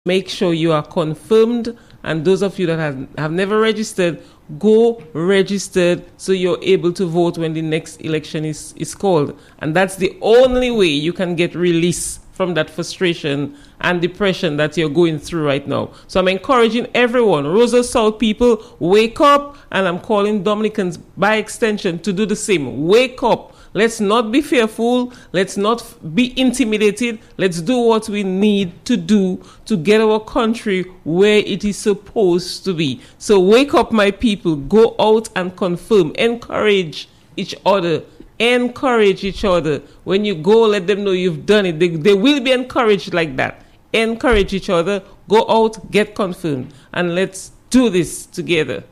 make sure you are confirmed. And those of you that have never registered, go registered so you're able to vote when the next election is called. And that's the only way you can get release from that frustration and depression that you're going through right now. So I'm encouraging everyone, Roseau South people, wake up, and I'm calling Dominicans by extension to do the same. Wake up. Let's not be fearful. Let's not be intimidated. Let's do what we need to do to get our country where it is supposed to be. So wake up, my people. Go out and confirm. Encourage each other. Encourage each other. When you go, let them know you've done it. They will be encouraged like that. Encourage each other. Go out, get confirmed. And let's do this together.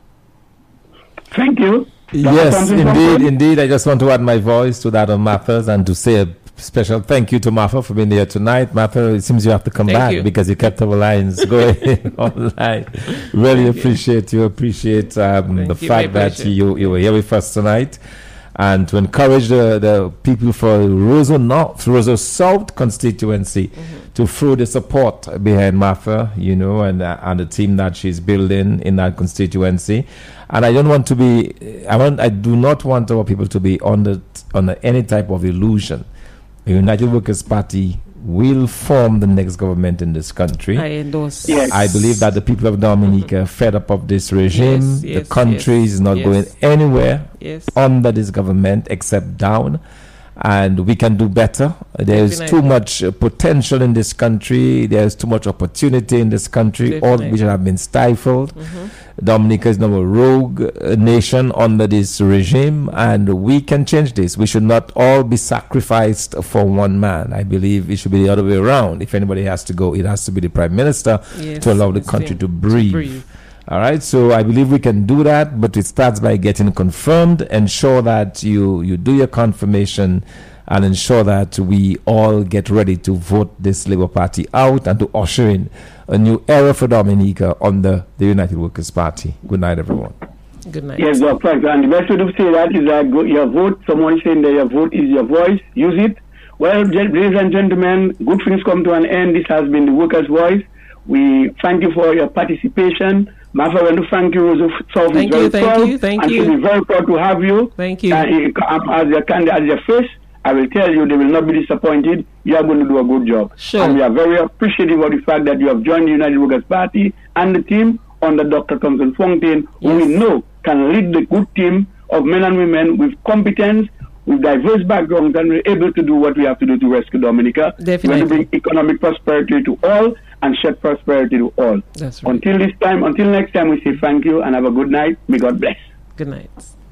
Thank you. Yes, indeed. I just want to add my voice to that of Martha's and to say a special thank you to Martha for being here tonight. Martha, it seems you have to come back because you kept our lines going online. Really appreciate you. Appreciate the fact that you were here with us tonight. And to encourage the people for Roseau North, Roseau South constituency to throw the support behind Martha, and the team that she's building in that constituency. And I don't want to be, I do not want our people to be under any type of illusion. The United Workers' Party will form the next government in this country. I endorse. Yes. I believe that the people of Dominica are fed up of this regime. The country is not going anywhere under this government except down. And we can do better. There's too much potential in this country. There's too much opportunity in this country, all which have been stifled. Dominica is now a rogue nation under this regime, and we can change this. We should not all be sacrificed for one man. I believe it should be the other way around. If anybody has to go, it has to be the Prime Minister to allow the country to breathe. All right, so I believe we can do that, but it starts by getting confirmed. Ensure that you do your confirmation and ensure that we all get ready to vote this Labour Party out and to usher in a new era for Dominica under the United Workers' Party. Good night, everyone. Good night. Yes, Dr. And the best way to say that is that your vote, someone is saying that your vote is your voice. Use it. Well, ladies and gentlemen, good things come to an end. This has been the Workers' Voice. We thank you for your participation. Martha, I want to thank you. Roseau South is very proud. Thank you. We're very proud to have you. Thank you. As your face, I will tell you, they will not be disappointed. You are going to do a good job. Sure. And we are very appreciative of the fact that you have joined the United Workers' Party and the team under Dr. Thompson Fontaine, who we know can lead the good team of men and women with competence, with diverse backgrounds, and we're able to do what we have to do to rescue Dominica. Definitely. We want to bring economic prosperity to all and shed prosperity to all. That's right. Until next time, we say thank you and have a good night. May God bless. Good night.